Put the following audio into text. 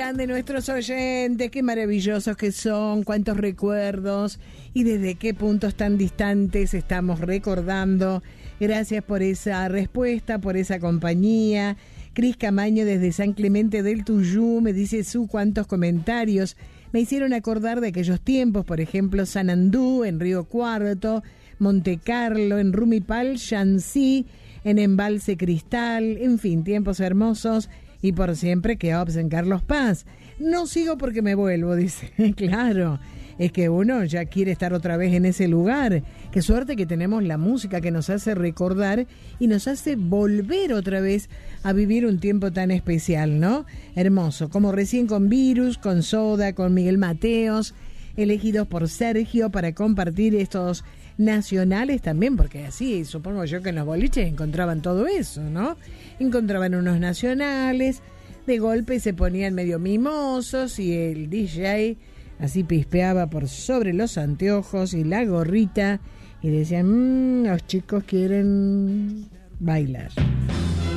grande nuestros oyentes, qué maravillosos que son, cuántos recuerdos y desde qué puntos tan distantes estamos recordando. Gracias por esa respuesta, por esa compañía. Cris Camaño desde San Clemente del Tuyú me dice cuántos comentarios me hicieron acordar de aquellos tiempos, por ejemplo, Sanandú en Río Cuarto, Monte Carlo en Rumipal, Yancy en Embalse Cristal, en fin, tiempos hermosos y por siempre que Ops en Carlos Paz. No sigo porque me vuelvo, dice. Claro, es que uno ya quiere estar otra vez en ese lugar. Qué suerte que tenemos la música que nos hace recordar y nos hace volver otra vez a vivir un tiempo tan especial, ¿no? Hermoso, como recién con Virus, con Soda, con Miguel Mateos, elegidos por Sergio para compartir estos nacionales también, porque así supongo yo que en los boliches encontraban todo eso, ¿no? Encontraban unos nacionales, de golpe se ponían medio mimosos y el DJ así pispeaba por sobre los anteojos y la gorrita y decían, los chicos quieren bailar.